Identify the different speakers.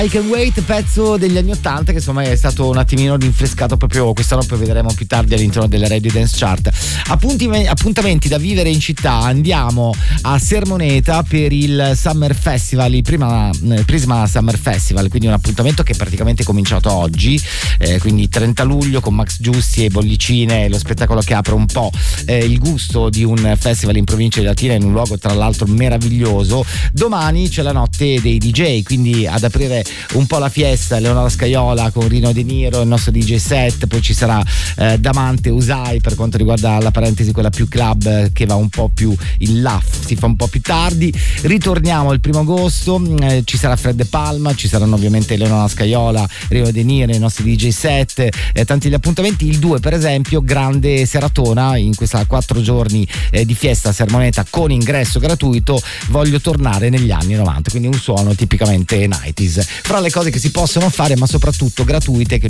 Speaker 1: I Can Wait, pezzo degli anni 80 che insomma è stato un attimino rinfrescato proprio quest'anno, poi vedremo più tardi all'interno delle Radio Dance Chart. Appuntamenti da vivere in città: andiamo a Sermoneta per il Summer Festival, il Prisma Summer Festival, quindi un appuntamento che è praticamente cominciato oggi, quindi 30 luglio con Max Giusti e bollicine, lo spettacolo che apre un po' il gusto di un festival in provincia di Latina, in un luogo tra l'altro meraviglioso. Domani c'è la notte dei DJ, quindi ad aprire un po' la fiesta Eleonora Scaiola con Rino De Niro, il nostro DJ set, poi ci sarà Damante Usai per quanto riguarda la parentesi quella più club, che va un po' più in là, si fa un po' più tardi. Ritorniamo il 1 agosto, ci sarà Fred De Palma, ci saranno ovviamente Eleonora Scaiola, Rino De Niro, i nostri DJ set, tanti gli appuntamenti. Il 2 per esempio, grande seratona in questa 4 giorni di fiesta a Sermoneta con ingresso gratuito, Voglio tornare negli anni 90, quindi un suono tipicamente 90s. Fra le cose che si possono fare ma soprattutto gratuite, che